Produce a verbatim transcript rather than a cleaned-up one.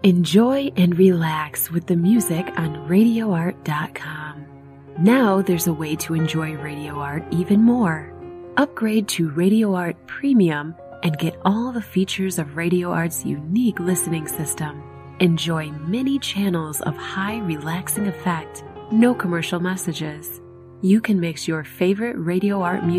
Enjoy and relax with the music on radio art dot com. Now there's a way to enjoy Radio Art even more. Upgrade to Radio Art Premium and get all the features of Radio Art's unique listening system. Enjoy many channels of high relaxing effect, no commercial messages. You can mix your favorite Radio Art music